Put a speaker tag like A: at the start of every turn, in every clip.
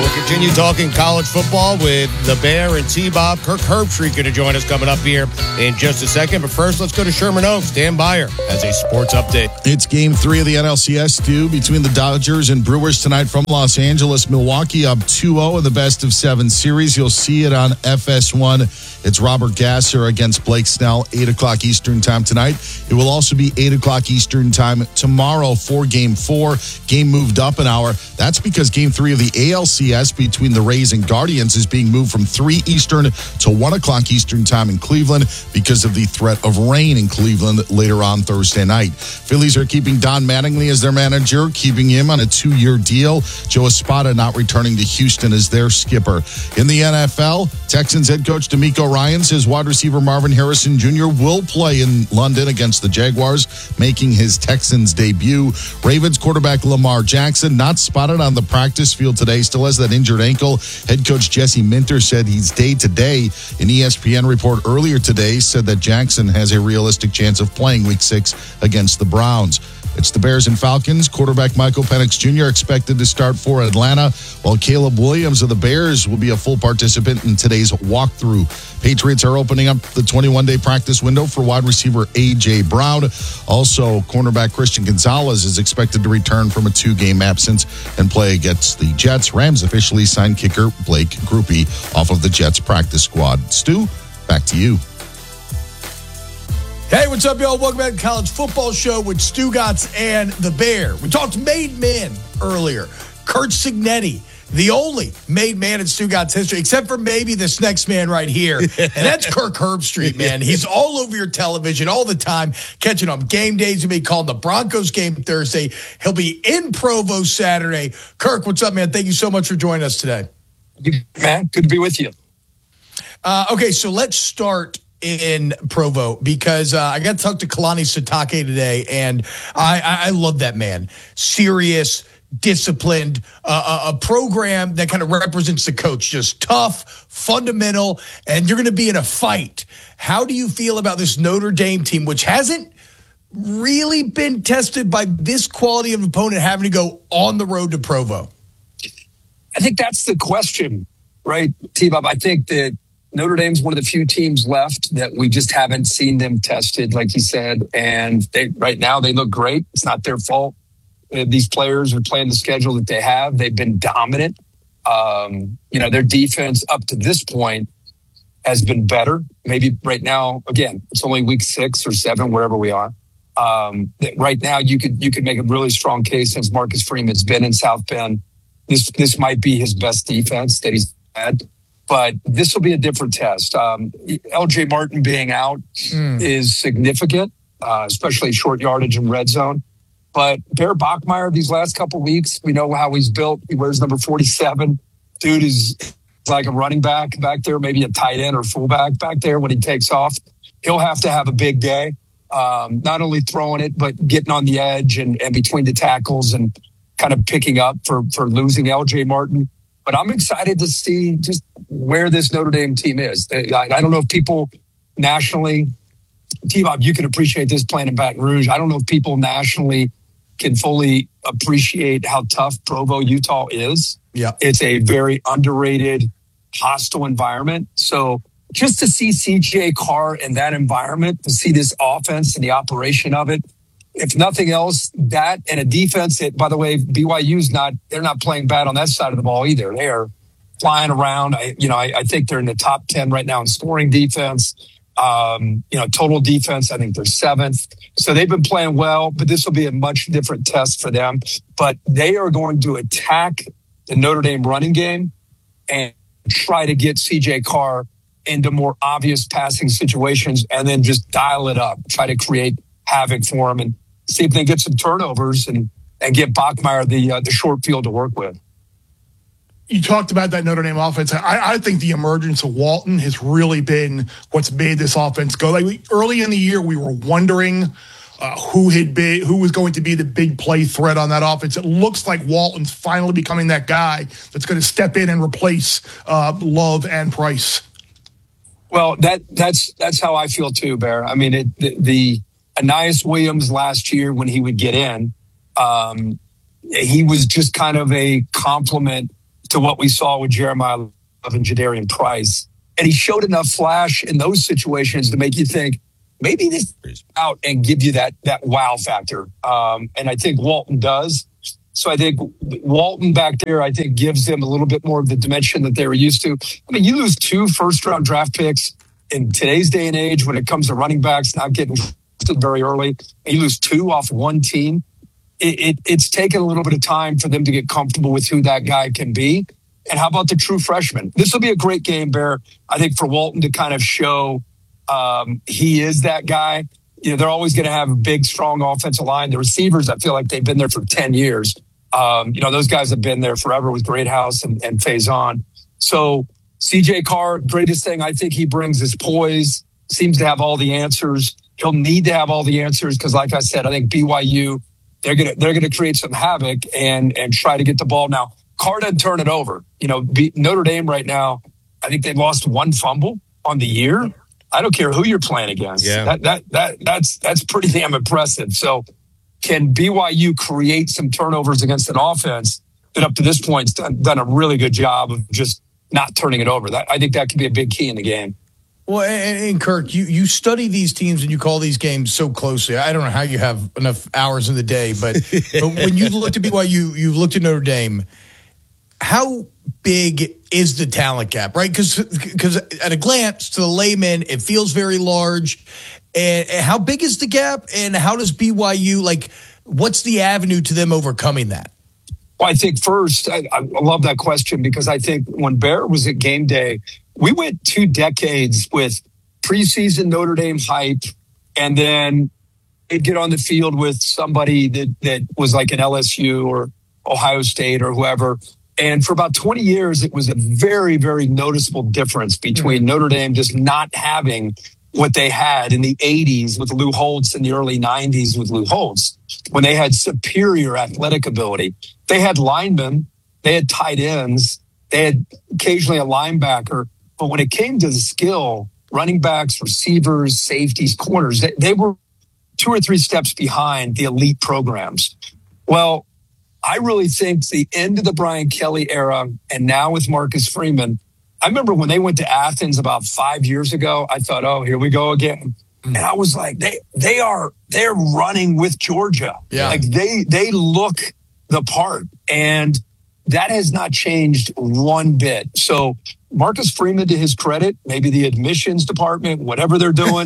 A: We'll continue talking college football with the Bear and T-Bob. Kirk Herbstreit going to join us coming up here in just a second. But first, let's go to Sherman Oaks. Dan Beyer has a sports update.
B: It's Game 3 of the NLCS, Stu, between the Dodgers and Brewers tonight from Los Angeles. Milwaukee up 2-0 in the best-of-7 series. You'll see it on FS1. It's Robert Gasser against Blake Snell, 8 o'clock Eastern time tonight. It will also be 8 o'clock Eastern time tomorrow for Game 4. Game moved up an hour. That's because Game 3 of the ALCS between the Rays and Guardians is being moved from 3 Eastern to 1 o'clock Eastern time in Cleveland because of the threat of rain in Cleveland later on Thursday night. Phillies are keeping Don Mattingly as their manager, keeping him on a 2-year deal. Joe Espada not returning to Houston as their skipper. In the NFL, Texans head coach DeMeco Ryans says wide receiver Marvin Harrison Jr. will play in London against the Jaguars, making his Texans debut. Ravens quarterback Lamar Jackson not spotted on the practice field today, still has that injured ankle. Head coach Jesse Minter said he's day-to-day. An ESPN report earlier today said that Jackson has a realistic chance of playing Week 6 against the Browns. It's the Bears and Falcons. Quarterback Michael Penix Jr. expected to start for Atlanta, while Caleb Williams of the Bears will be a full participant in today's walkthrough. Patriots are opening up the 21-day practice window for wide receiver A.J. Brown. Also, cornerback Christian Gonzalez is expected to return from a 2-game absence and play against the Jets. Rams officially signed kicker Blake Grupe off of the Jets practice squad. Stu, back to you.
C: Hey, what's up, y'all? Welcome back to College Football Show with Stugotz and the Bear. We talked made men earlier. Curt Cignetti, the only made man in Stugotz history, except for maybe this next man right here. And that's Kirk Herbstreit, man. He's all over your television all the time, catching on game days. He'll be calling the Broncos game Thursday. He'll be in Provo Saturday. Kirk, what's up, man? Thank you so much for joining us today.
D: Man, good to be with you.
C: Okay, so let's start in Provo because I got to talk to Kalani Sitake today, and I love that man. Serious, disciplined, a program that kind of represents the coach, just tough, fundamental, and you're going to be in a fight. How do you feel about this Notre Dame team, which hasn't really been tested by this quality of opponent, having to go on the road to Provo?
D: I think that's the question, right, T-Bob? I think that Notre Dame's one of the few teams left that we just haven't seen them tested, like you said. And right now they look great. It's not their fault. These players are playing the schedule that they have. They've been dominant. Their defense up to this point has been better. Maybe right now, again, it's only week 6 or 7, wherever we are. Right now, you could make a really strong case since Marcus Freeman's been in South Bend. This might be his best defense that he's had. But this will be a different test. L.J. Martin being out is significant, especially short yardage and red zone. But Bear Bachmeier, these last couple of weeks, we know how he's built. He wears number 47. Dude is like a running back there, maybe a tight end or fullback back there when he takes off. He'll have to have a big day, not only throwing it, but getting on the edge and between the tackles and kind of picking up for losing L.J. Martin. But I'm excited to see just where this Notre Dame team is. I don't know if people nationally, T-Bob, you can appreciate this playing in Baton Rouge. I don't know if people nationally can fully appreciate how tough Provo, Utah is.
C: Yeah.
D: It's a very underrated, hostile environment. So just to see CJ Carr in that environment, to see this offense and the operation of it, if nothing else, that and a defense that, by the way, BYU's they're not playing bad on that side of the ball either. They are flying around. I think they're in the top 10 right now in scoring defense. Total defense, I think they're 7th. So they've been playing well, but this will be a much different test for them. But they are going to attack the Notre Dame running game and try to get CJ Carr into more obvious passing situations and then just dial it up, try to create havoc for him and see if they get some turnovers and get Bachmeier the short field to work with.
E: You talked about that Notre Dame offense. I think the emergence of Walton has really been what's made this offense go. Early in the year, we were wondering who was going to be the big play threat on that offense. It looks like Walton's finally becoming that guy that's going to step in and replace Love and Price.
D: Well, that's how I feel too, Bear. I mean, the Anais Williams last year when he would get in, he was just kind of a complement to what we saw with Jeremiah Love and Jadarian Price. And he showed enough flash in those situations to make you think, maybe this out and give you that wow factor. And I think Walton does. So I think Walton back there, I think, gives them a little bit more of the dimension that they were used to. I mean, you lose 2 first-round draft picks in today's day and age when it comes to running backs not getting drafted very early. And you lose 2 off one team. It's taken a little bit of time for them to get comfortable with who that guy can be. And how about the true freshman? This will be a great game, Bear. I think for Walton to kind of show he is that guy. You know, they're always going to have a big, strong offensive line. The receivers, I feel like they've been there for 10 years. You know, those guys have been there forever with Greathouse and Faison. So CJ Carr, greatest thing I think he brings is poise, seems to have all the answers. He'll need to have all the answers because, like I said, I think BYU, they're gonna create some havoc and try to get the ball. Now, Carr doesn't turn it over. You know, Notre Dame right now, I think they've lost 1 fumble on the year. I don't care who you're playing against.
A: Yeah.
D: That's pretty damn impressive. So can BYU create some turnovers against an offense that up to this point has done a really good job of just not turning it over? I think that could be a big key in the game.
C: Well, and Kirk, you study these teams and you call these games so closely. I don't know how you have enough hours in the day, but when you looked at BYU, you looked at Notre Dame. How big is the talent gap, right? Because at a glance, to the layman, it feels very large. And how big is the gap? And how does BYU, what's the avenue to them overcoming that?
D: Well, I think first, I love that question because I think when Bear was at game day, we went 2 decades with preseason Notre Dame hype, and then they'd get on the field with somebody that was like an LSU or Ohio State or whoever. And for about 20 years, it was a very, very noticeable difference between Notre Dame just not having what they had in the 80s with Lou Holtz and the early 90s with Lou Holtz, when they had superior athletic ability. They had linemen, they had tight ends, they had occasionally a linebacker. But when it came to the skill, running backs, receivers, safeties, corners, they were 2 or 3 steps behind the elite programs. Well, I really think the end of the Brian Kelly era, and now with Marcus Freeman, I remember when they went to Athens about 5 years ago, I thought, oh, here we go again. And I was like, they're running with Georgia.
C: Yeah.
D: Like they look the part. And that has not changed one bit. So Marcus Freeman, to his credit, maybe the admissions department, whatever they're doing,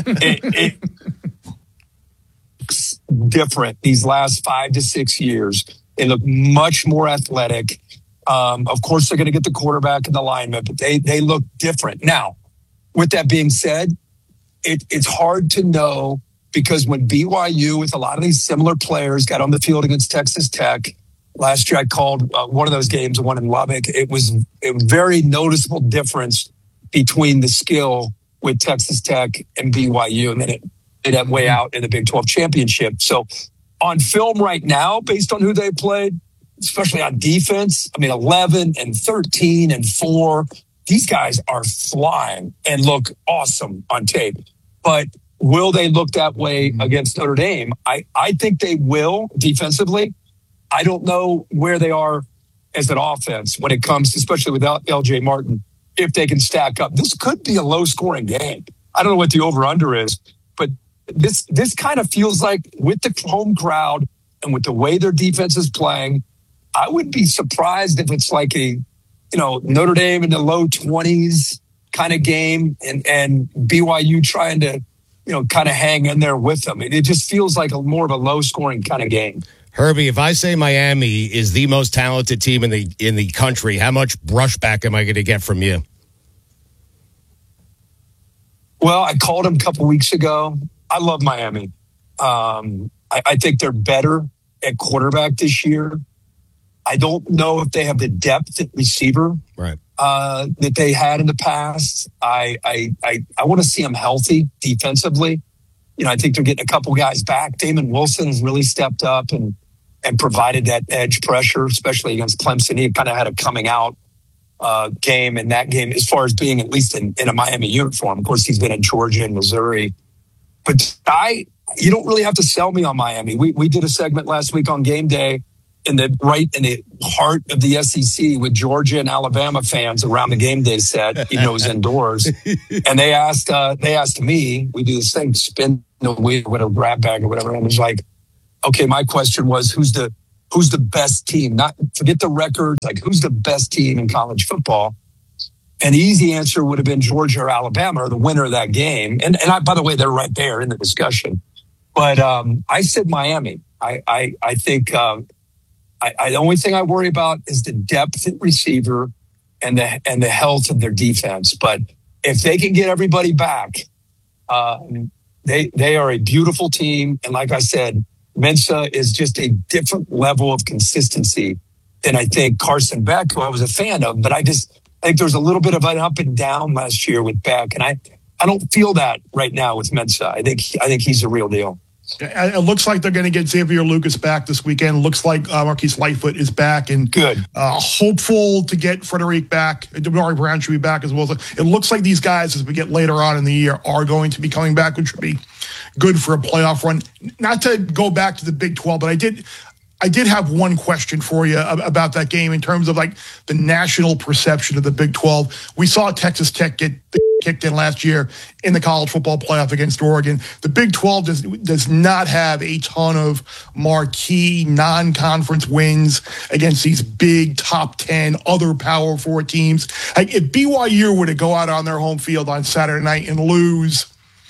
D: it's different these last 5 to 6 years. They look much more athletic. Of course, they're going to get the quarterback and the lineman, but they look different. Now, with that being said, it's hard to know because when BYU, with a lot of these similar players, got on the field against Texas Tech, last year I called one of those games, one in Lubbock. It was a very noticeable difference between the skill with Texas Tech and BYU, and then it made that way out in the Big 12 championship. So on film right now, based on who they played, especially on defense, I mean, 11 and 13 and 4, these guys are flying and look awesome on tape. But will they look that way against Notre Dame? I think they will defensively. I don't know where they are as an offense when it comes, especially without LJ Martin, if they can stack up. This could be a low-scoring game. I don't know what the over-under is, but this kind of feels like with the home crowd and with the way their defense is playing, I wouldn't be surprised if it's like a, Notre Dame in the low 20s kind of game and BYU trying to, kind of hang in there with them. It just feels like more of a low-scoring kind of game.
A: Herbie, if I say Miami is the most talented team in the country, how much brushback am I going to get from you?
D: Well, I called him a couple weeks ago. I love Miami. I think they're better at quarterback this year. I don't know if they have the depth at receiver
A: right.
D: That they had in the past. I want to see them healthy defensively. I think they're getting a couple guys back. Damon Wilson has really stepped up and provided that edge pressure, especially against Clemson. He kind of had a coming out game in that game as far as being at least in a Miami uniform. Of course, he's been in Georgia and Missouri. But you don't really have to sell me on Miami. We did a segment last week on Game Day, right in the heart of the SEC with Georgia and Alabama fans around the game day set, even though it was indoors. And they asked me, we do this thing, spin the wheel, whatever, grab bag or whatever. And it was like, okay, my question was, who's the best team? Not forget the record, like who's the best team in college football? And the easy answer would have been Georgia or Alabama, or the winner of that game. And by the way, they're right there in the discussion. But I said Miami. I think the only thing I worry about is the depth at receiver and the health of their defense. But if they can get everybody back, they are a beautiful team. And like I said, Mensa is just a different level of consistency than I think Carson Beck, who I was a fan of. But I think there's a little bit of an up and down last year with Beck, and I don't feel that right now with Mensa. I think he's a real deal.
E: It looks like they're going to get Xavier Lucas back this weekend. Looks like Marquise Lightfoot is back, and
D: good.
E: Hopeful to get Frederic back. Damari Brown should be back as well. So it looks like these guys, as we get later on in the year, are going to be coming back, which would be good for a playoff run. Not to go back to the Big 12, but I did have one question for you about that game in terms of like the national perception of the Big 12. We saw Texas Tech get kicked in last year in the college football playoff against Oregon. The Big 12 does not have a ton of marquee non-conference wins against these big top 10 other Power 4 teams. Like if BYU were to go out on their home field on Saturday night and lose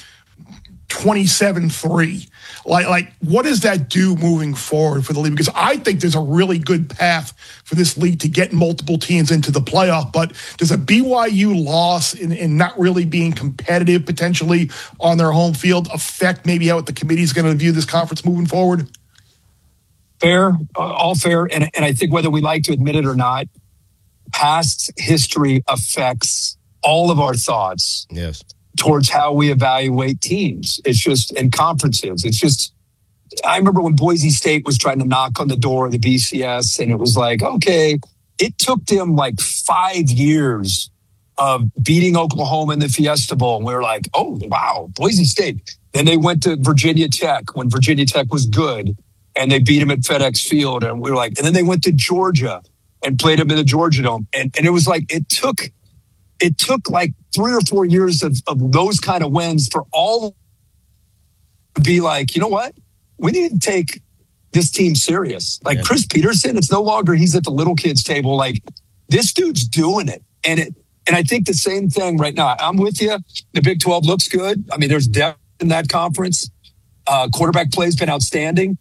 E: 27-3, like what does that do moving forward for the league? Because I think there's a really good path for this league to get multiple teams into the playoff, but does a BYU loss in not really being competitive potentially on their home field affect maybe how the committee is going to view this conference moving forward?
D: Fair, all fair. And I think whether we like to admit it or not, past history affects all of our thoughts.
A: Yes.
D: Towards how we evaluate teams. It's just in conferences. It's just, I remember when Boise State was trying to knock on the door of the BCS, and it was like, okay, it took them like 5 years of beating Oklahoma in the Fiesta Bowl. And we were like, oh, wow, Boise State. Then they went to Virginia Tech when Virginia Tech was good, and they beat them at FedEx Field. And we were like, and then they went to Georgia and played them in the Georgia Dome. And it was like, it took like 3 or 4 years of those kind of wins for all to be like, you know what? We need to take this team serious. Like Chris Peterson, it's no longer he's at the little kids table. Like this dude's doing it. And I think the same thing right now. I'm with you. The Big 12 looks good. I mean, there's depth in that conference. Quarterback play has been outstanding.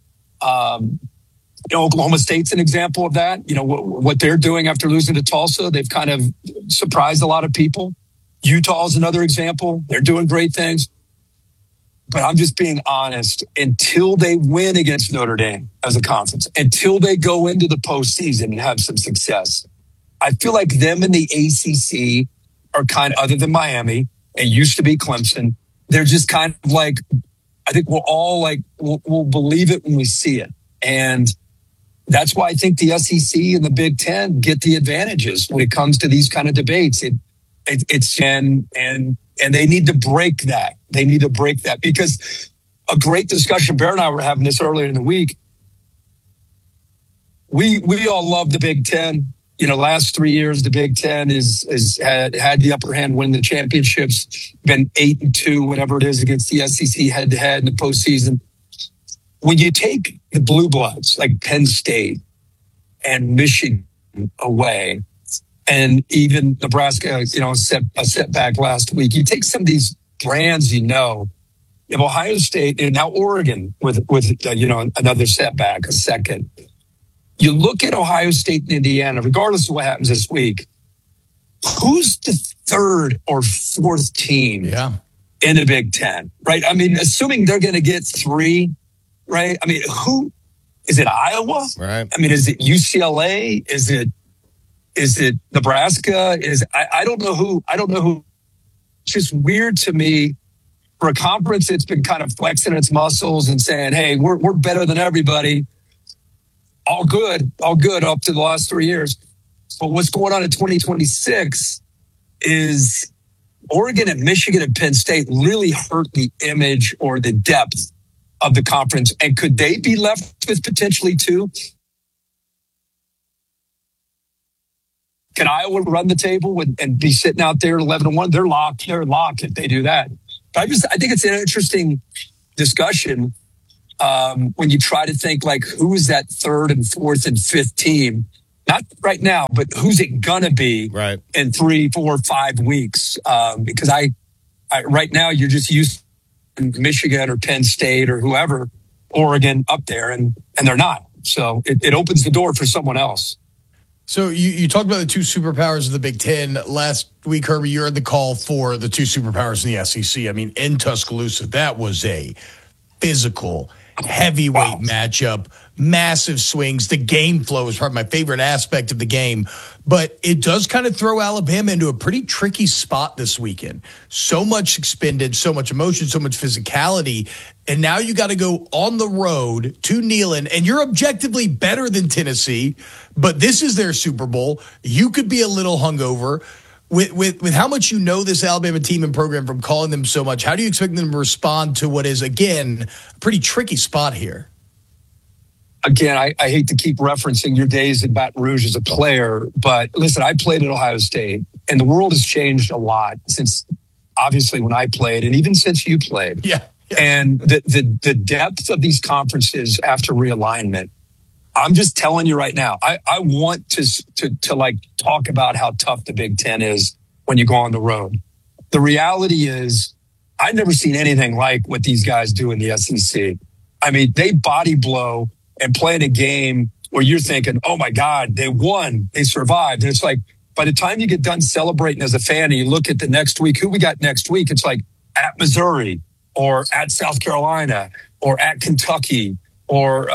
D: Oklahoma State's an example of that. You know, what they're doing after losing to Tulsa, they've kind of surprised a lot of people. Utah's another example. They're doing great things. But I'm just being honest. Until they win against Notre Dame as a conference, until they go into the postseason and have some success, I feel like them and the ACC are kind of, other than Miami, it used to be Clemson, they're just kind of like, I think we'll all like, we'll believe it when we see it. And that's why I think the SEC and the Big Ten get the advantages when it comes to these kind of debates. And they need to break that. They need to break that because a great discussion. Bear and I were having this earlier in the week. We all love the Big Ten. You know, last 3 years, the Big Ten is had the upper hand, winning the championships, been 8-2, whatever it is, against the SEC head to head in the postseason. When you take the blue bloods like Penn State and Michigan away, and even Nebraska, you know, set a setback last week, you take some of these brands, you have Ohio State and now Oregon with another setback, a second. You look at Ohio State and Indiana, regardless of what happens this week, who's the third or fourth team in the Big Ten, right? I mean, assuming they're going to get 3, right? I mean, who is it? Iowa?
A: Right.
D: I mean, is it UCLA? Is it Nebraska? I don't know who. It's just weird to me for a conference that's been kind of flexing its muscles and saying, "Hey, we're better than everybody." All good up to the last 3 years. But what's going on in 2026 is Oregon and Michigan and Penn State really hurt the image or the depth of the conference. And could they be left with potentially 2? Can Iowa run the table and be sitting out there 11-1? They're locked. They're locked if they do that. But I think it's an interesting discussion when you try to think like who is that third and fourth and fifth team? Not right now, but who's it gonna be in 3, 4, 5 weeks? Because I right now you're just used to Michigan or Penn State or whoever, Oregon up there, and they're not. So it opens the door for someone else.
C: So you talked about the two superpowers of the Big Ten. Last week, Herbie, you heard the call for the two superpowers in the SEC. I mean, in Tuscaloosa, that was a physical, heavyweight matchup, massive swings. The game flow is probably my favorite aspect of the game. But it does kind of throw Alabama into a pretty tricky spot this weekend. So much expended, so much emotion, so much physicality. And now you got to go on the road to Neyland, and you're objectively better than Tennessee, but this is their Super Bowl. You could be a little hungover. With how much you know this Alabama team and program from calling them so much, how do you expect them to respond to what is, again, a pretty tricky spot here?
D: Again, I hate to keep referencing your days in Baton Rouge as a player, but listen, I played at Ohio State, and the world has changed a lot since, obviously, when I played, and even since you played.
C: Yeah.
D: And the depth of these conferences after realignment, I'm just telling you right now, I want to like talk about how tough the Big Ten is when you go on the road. The reality is I've never seen anything like what these guys do in the SEC. I mean, they body blow and play in a game where you're thinking, oh my God, they won, they survived. And it's like, by the time you get done celebrating as a fan and you look at the next week, who we got next week, it's like at Missouri or at South Carolina or at Kentucky or,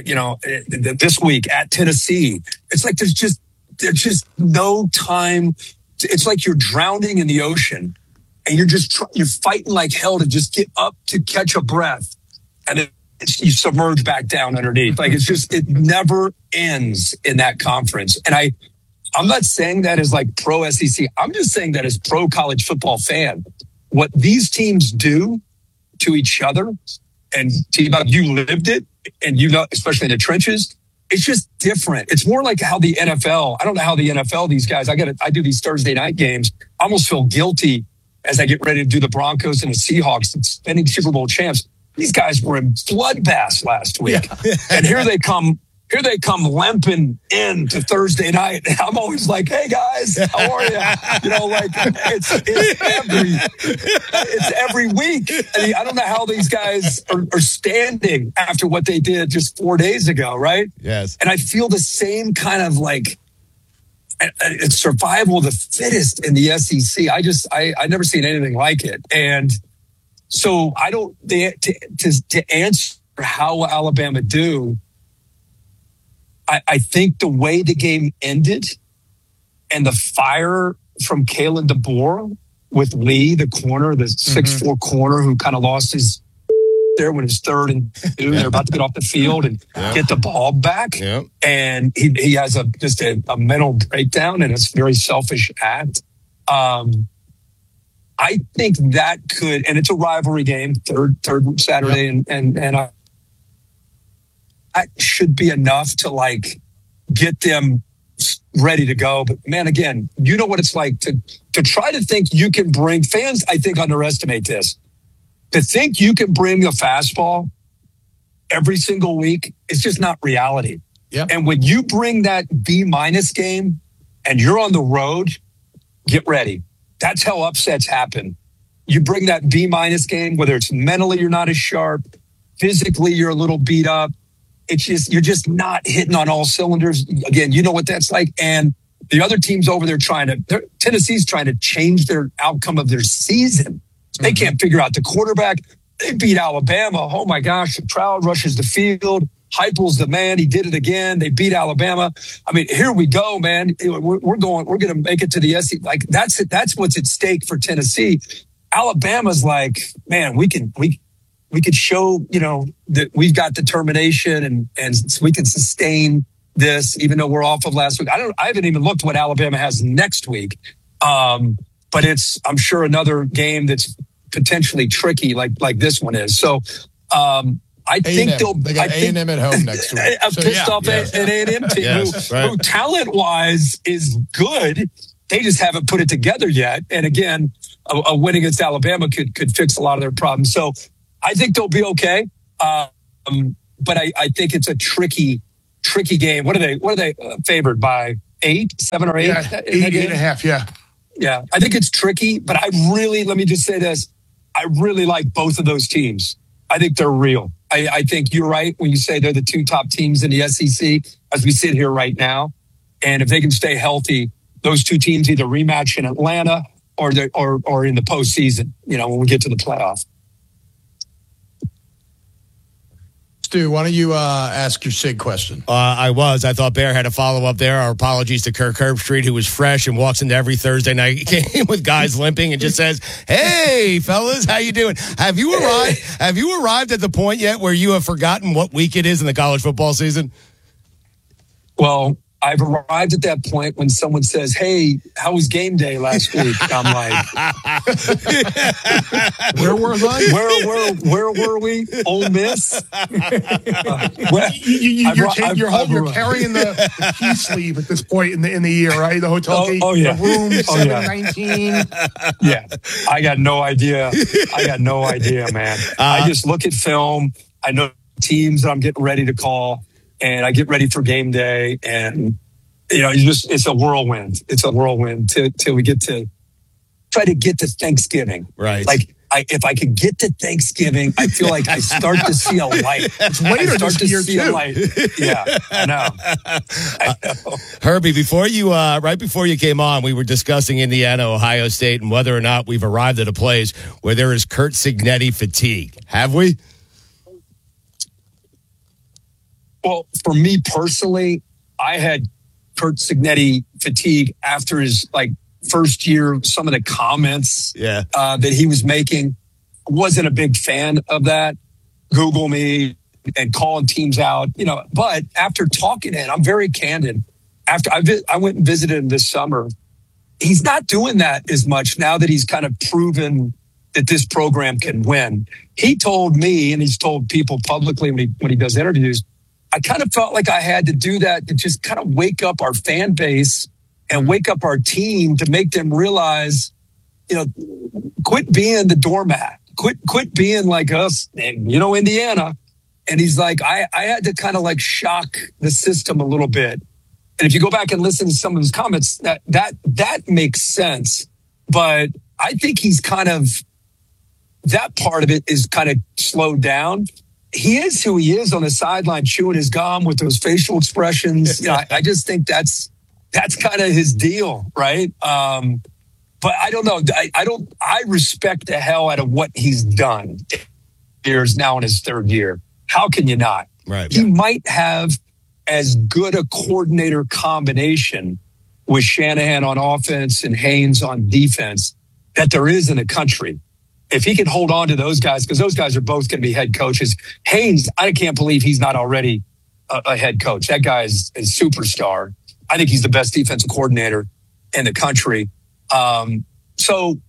D: this week at Tennessee. It's like there's just no time. It's like you're drowning in the ocean and you're fighting like hell to just get up to catch a breath. And you submerge back down underneath. Like it never ends in that conference. And I'm not saying that as like pro SEC. I'm just saying that as pro college football fan. What these teams do to each other, and T-Bob, you lived it, and you know, especially in the trenches, it's just different. It's more like how the NFL, I don't know how the NFL, these guys, I do these Thursday night games. I almost feel guilty as I get ready to do the Broncos and the Seahawks and spending Super Bowl champs. These guys were in bloodbaths last week. Yeah. And here they come limping into Thursday night. And I'm always like, hey guys, how are you? You know, like it's every week. I mean, I don't know how these guys are standing after what they did just 4 days ago, right?
A: Yes.
D: And I feel the same kind of like it's survival of the fittest in the SEC. I never seen anything like it. And so to answer how Alabama do, I think the way the game ended and the fire from Kalen DeBoer with Lee, the corner, the 6'4" corner who kind of lost his there when it's 3rd and 2. They're about to get off the field and get the ball back.
A: Yeah.
D: And he has just a mental breakdown, and it's a very selfish act. I think that could, and it's a rivalry game, third Saturday, and that should be enough to like get them ready to go. But man, again, you know what it's like to try to think you can bring fans. I think underestimate this. To think you can bring a fastball every single week, it's just not reality.
C: Yeah.
D: And when you bring that B- game and you're on the road, get ready. That's how upsets happen. You bring that B- game, whether it's mentally you're not as sharp, physically you're a little beat up. It's just you're just not hitting on all cylinders. Again, you know what that's like. And the other teams over there Tennessee's trying to change their outcome of their season. They can't figure out the quarterback. They beat Alabama. Oh my gosh, the crowd rushes the field. Heupel's the man. He did it again. They beat Alabama. I mean, here we go, man. We're going to make it to the SEC. Like that's it. That's what's at stake for Tennessee. Alabama's like, man, we could show, that we've got determination and we can sustain this, even though we're off of last week. I haven't even looked what Alabama has next week. But it's, I'm sure, another game that's potentially tricky like this one is. So, I think
C: they got A&M at home next week.
D: A pissed off an A&M team who talent-wise is good. They just haven't put it together yet. And again, a win against Alabama could fix a lot of their problems. So I think they'll be okay. But I think it's a tricky game. What are they favored by? 7 or 8?
E: Yeah, 8.5. Yeah.
D: Yeah. I think it's tricky, but let me just say this. I really like both of those teams. I think they're real. I think you're right when you say they're the 2 top teams in the SEC as we sit here right now. And if they can stay healthy, those 2 teams either rematch in Atlanta or in the postseason, when we get to the playoff.
C: Stu, why don't you ask your SIG question?
A: I thought Bear had a follow-up there. Our apologies to Kirk Herbstreit, who was fresh and walks into every Thursday night game with guys limping and just says, "Hey, fellas, how you doing? Have you arrived at the point yet where you have forgotten what week it is in the college football season?"
D: Well, I've arrived at that point when someone says, "Hey, how was game day last week?" I'm like,
E: "Where were they?
D: Where were we? Ole Miss."
E: You're carrying the key sleeve at this point in the year, right? The hotel key,
D: yeah.
E: The room 719.
D: Yeah, I got no idea. Man. I just look at film. I know teams that I'm getting ready to call. And I get ready for game day, and it's a whirlwind. It's a whirlwind till we get to try to get to Thanksgiving.
A: Right.
D: Like if I could get to Thanksgiving, I feel like I start to see a light.
E: It's later this year too.
D: A light. Yeah, I know.
A: Herbie, right before you came on, we were discussing Indiana, Ohio State, and whether or not we've arrived at a place where there is Curt Cignetti fatigue. Have we?
D: Well, for me personally, I had Curt Cignetti fatigue after his first year. Some of the comments that he was making, wasn't a big fan of that. Google me and calling teams out, But after talking to him, I'm very candid. After I went and visited him this summer, he's not doing that as much now that he's kind of proven that this program can win. He told me, and he's told people publicly when he does interviews, I kind of felt like I had to do that to just kind of wake up our fan base and wake up our team to make them realize, quit being the doormat, quit being like us, Indiana. And he's like, I had to kind of shock the system a little bit. And if you go back and listen to some of his comments, that makes sense. But I think he's that part of it is kind of slowed down. He is who he is on the sideline, chewing his gum with those facial expressions. I just think that's kind of his deal, right? But I don't know. I respect the hell out of what he's done. He's now in his 3rd year. How can you not?
A: Right.
D: He might have as good a coordinator combination with Shanahan on offense and Haynes on defense that there is in the country. If he can hold on to those guys, because those guys are both going to be head coaches. Haynes, I can't believe he's not already a head coach. That guy is a superstar. I think he's the best defensive coordinator in the country. So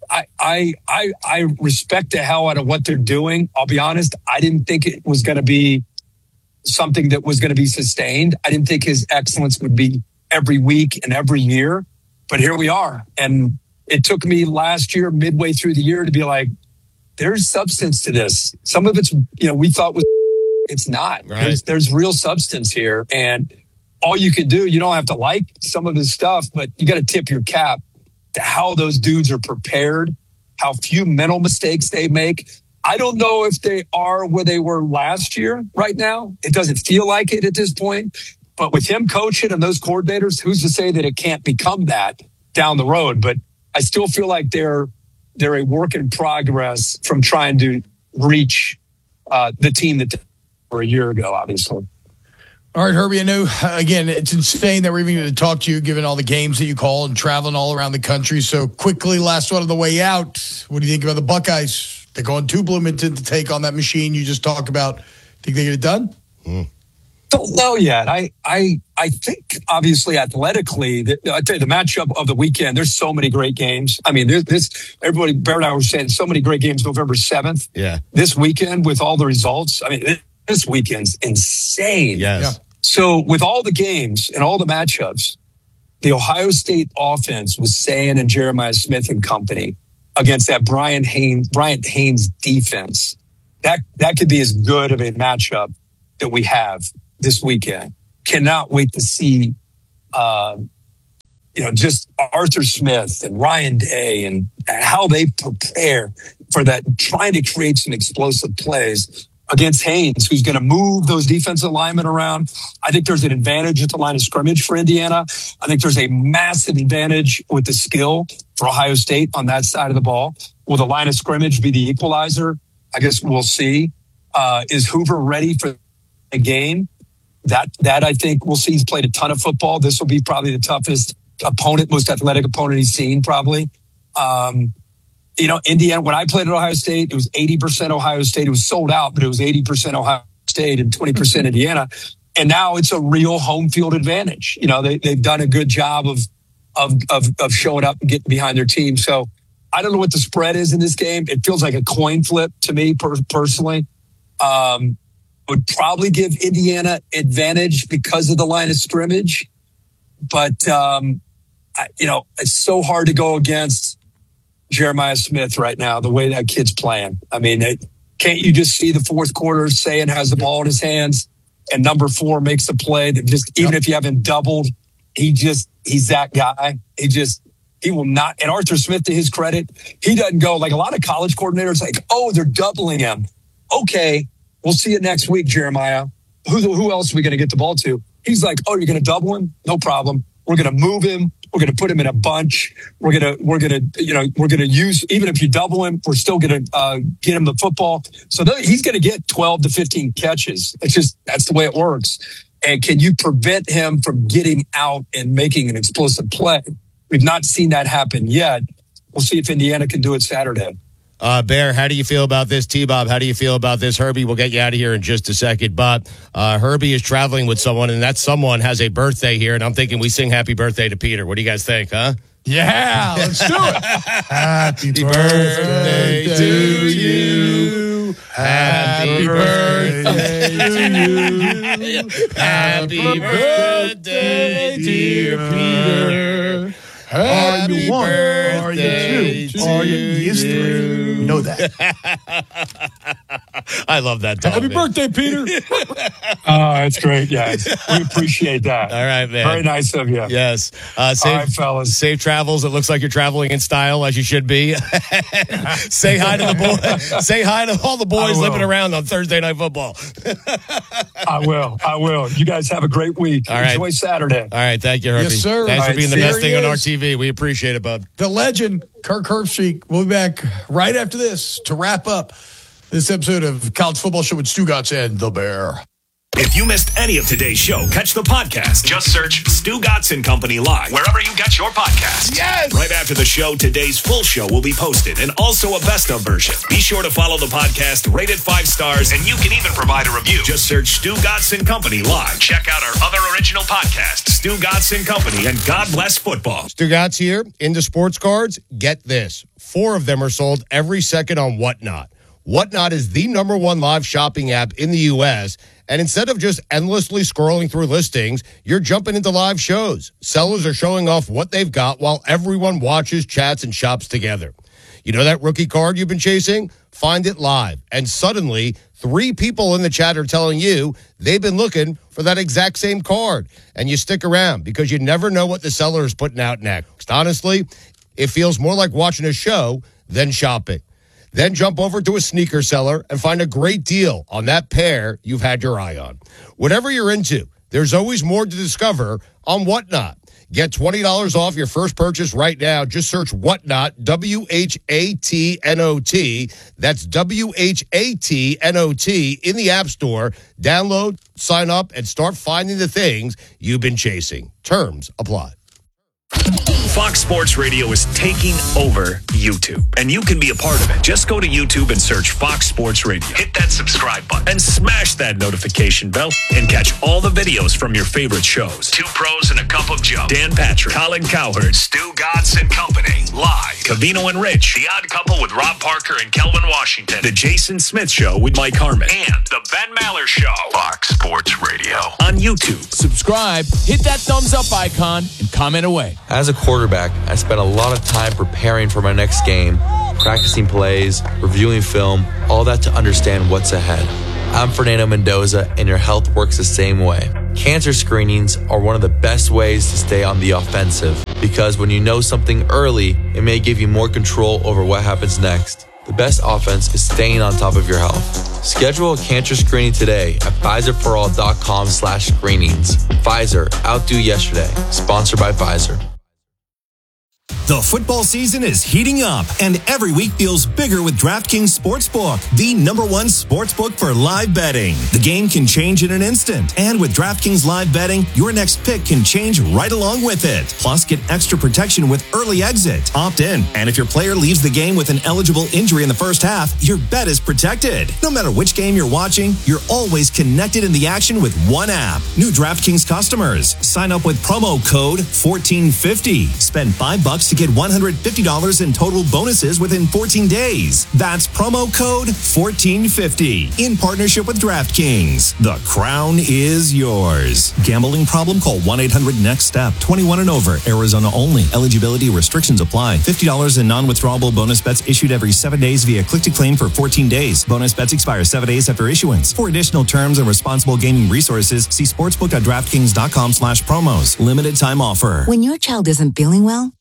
D: I respect the hell out of what they're doing. I'll be honest. I didn't think it was going to be something that was going to be sustained. I didn't think his excellence would be every week and every year. But here we are. And it took me last year, midway through the year, to be like, there's substance to this. Some of it's, we thought was, it's not.
A: Right.
D: There's real substance here. And all you can do, you don't have to like some of his stuff, but you got to tip your cap to how those dudes are prepared, how few mental mistakes they make. I don't know if they are where they were last year right now. It doesn't feel like it at this point. But with him coaching and those coordinators, who's to say that it can't become that down the road? But I still feel like they're a work in progress from trying to reach the team that they were a year ago, obviously.
C: All right, Herbie, I know, again, it's insane that we're even going to talk to you, given all the games that you call and traveling all around the country. So quickly, last one on the way out, what do you think about the Buckeyes? They're going to Bloomington to take on that machine you just talked about. Think they get it done?
D: Don't know yet. I think obviously athletically, I tell you, the matchup of the weekend. There's so many great games. I mean, everybody. Bear and I were saying so many great games. November 7th.
A: Yeah.
D: This weekend with all the results. I mean, this weekend's insane.
A: Yes.
C: Yeah.
D: So with all the games and all the matchups, the Ohio State offense was saying and Jeremiah Smith and company against that Bryant Haynes defense. That could be as good of a matchup that we have this weekend. Cannot wait to see, just Arthur Smith and Ryan Day and how they prepare for that, trying to create some explosive plays against Haynes, who's going to move those defensive linemen around. I think there's an advantage at the line of scrimmage for Indiana. I think there's a massive advantage with the skill for Ohio State on that side of the ball. Will the line of scrimmage be the equalizer? I guess we'll see. Is Hoover ready for the game? That I think we'll see. He's played a ton of football. This will be probably the toughest opponent, most athletic opponent he's seen probably. Indiana, when I played at Ohio State, it was 80% Ohio State. It was sold out, but it was 80% Ohio State and 20% Indiana. And now it's a real home field advantage. They've done a good job of showing up and getting behind their team. So I don't know what the spread is in this game. It feels like a coin flip to me personally. Would probably give Indiana advantage because of the line of scrimmage. But, it's so hard to go against Jeremiah Smith right now, the way that kid's playing. I mean, can't you just see the fourth quarter, Sayin has the ball in his hands and number 4 makes the play that just, even if you have him doubled, he's that guy. He will not. And Arthur Smith, to his credit, he doesn't go like a lot of college coordinators like, oh, they're doubling him. Okay, we'll see it next week, Jeremiah. Who else are we going to get the ball to? He's like, oh, you're going to double him? No problem. We're going to move him. We're going to put him in a bunch. We're going to use, even if you double him, we're still going to get him the football. So he's going to get 12 to 15 catches. That's the way it works. And can you prevent him from getting out and making an explosive play? We've not seen that happen yet. We'll see if Indiana can do it Saturday.
A: Bear, how do you feel about this? T-Bob, how do you feel about this? Herbie, we'll get you out of here in just a second. But Herbie is traveling with someone, and that someone has a birthday here, and I'm thinking we sing happy birthday to Peter. What do you guys think, huh?
C: Yeah, let's do it.
E: Happy birthday to you. Happy birthday to you. Happy birthday, dear Peter. Are you one? Are you two? Are you 3? Know that.
A: I love that.
C: Happy birthday, Peter.
D: It's great. Yeah, we appreciate that.
A: All right, man.
D: Very nice of you.
A: Yes.
D: All right, fellas.
A: Safe travels. It looks like you're traveling in style, as you should be. Say hi to the boy. Say hi to all the boys living around on Thursday Night Football.
D: I will. You guys have a great week.
A: All right.
D: Enjoy Saturday.
A: All right. Thank you, Herbie.
C: Yes, sir.
A: Thanks for being the best thing on our
C: TV.
A: TV. We appreciate it, bud.
C: The legend, Kirk Herbstreit. We'll be back right after this to wrap up this episode of College Football Show with Stugotz and The Bear.
F: If you missed any of today's show, catch the podcast. Just search Stugotz and Company Live wherever you get your podcasts.
A: Yes!
F: Right after the show, today's full show will be posted and also a best of version. Be sure to follow the podcast, rate it 5 stars, and you can even provide a review. Just search Stugotz and Company Live. Check out our other original podcasts, Stugotz and Company and God Bless Football.
A: Stugotz here. Into sports cards, get this. 4 of them are sold every second on Whatnot. Whatnot is the #1 live shopping app in the U.S., and instead of just endlessly scrolling through listings, you're jumping into live shows. Sellers are showing off what they've got while everyone watches, chats, and shops together. You know that rookie card you've been chasing? Find it live. And suddenly, 3 people in the chat are telling you they've been looking for that exact same card. And you stick around because you never know what the seller is putting out next. Honestly, it feels more like watching a show than shopping. Then jump over to a sneaker seller and find a great deal on that pair you've had your eye on. Whatever you're into, there's always more to discover on Whatnot. Get $20 off your first purchase right now. Just search Whatnot, WHATNOT. That's WHATNOT in the App Store. Download, sign up, and start finding the things you've been chasing. Terms apply.
F: Fox Sports Radio is taking over YouTube, and you can be a part of it. Just go to YouTube and search Fox Sports Radio. Hit that subscribe button and smash that notification bell and catch all the videos from your favorite shows. Two Pros and a Cup of Joe, Dan Patrick, Colin Cowherd, Stu Godson Company, live. Cavino and Rich, The Odd Couple with Rob Parker and Kelvin Washington, The Jason Smith Show with Mike Harmon, and The Ben Maller Show. Fox Sports Radio on YouTube.
G: Subscribe, hit that thumbs up icon, and comment away.
H: As a quarterback, I spent a lot of time preparing for my next game, practicing plays, reviewing film, all that to understand what's ahead. I'm Fernando Mendoza, and your health works the same way. Cancer screenings are one of the best ways to stay on the offensive, because when you know something early, it may give you more control over what happens next. The best offense is staying on top of your health. Schedule a cancer screening today at PfizerForAll.com/screenings. Pfizer, outdo yesterday. Sponsored by Pfizer.
I: The football season is heating up, and every week feels bigger with DraftKings Sportsbook, the #1 sportsbook for live betting. The game can change in an instant, and with DraftKings Live Betting, your next pick can change right along with it. Plus, get extra protection with early exit, opt-in, and if your player leaves the game with an eligible injury in the first half, your bet is protected. No matter which game you're watching, you're always connected in the action with one app. New DraftKings customers, sign up with promo code 1450. Spend $5 to get $150 in total bonuses within 14 days. That's promo code 1450 in partnership with DraftKings. The crown is yours. Gambling problem? Call 1-800-NEXT-STEP. 21 and over. Arizona only. Eligibility restrictions apply. $50 in non-withdrawable bonus bets issued every 7 days via click-to-claim for 14 days. Bonus bets expire 7 days after issuance. For additional terms and responsible gaming resources, see sportsbook.draftkings.com/promos. Limited time offer.
J: When your child isn't feeling well,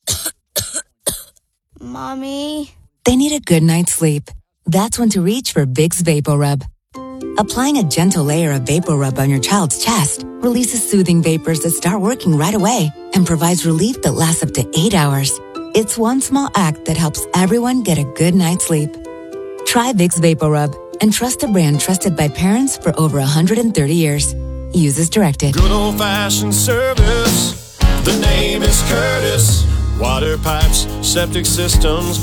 K: Mommy?
J: they need a good night's sleep. That's when to reach for Vicks VapoRub. Applying a gentle layer of VapoRub on your child's chest releases soothing vapors that start working right away and provides relief that lasts up to 8 hours. It's one small act that helps everyone get a good night's sleep. Try Vicks VapoRub and trust a brand trusted by parents for over 130 years. Use as directed.
L: Good old-fashioned service. The name is Curtis. Water pipes, septic systems,